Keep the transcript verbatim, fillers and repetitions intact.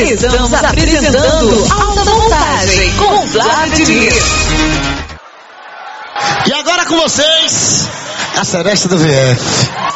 Estamos apresentando Alta Voltagem com Vladimir. E agora com vocês, a Seresta do V F.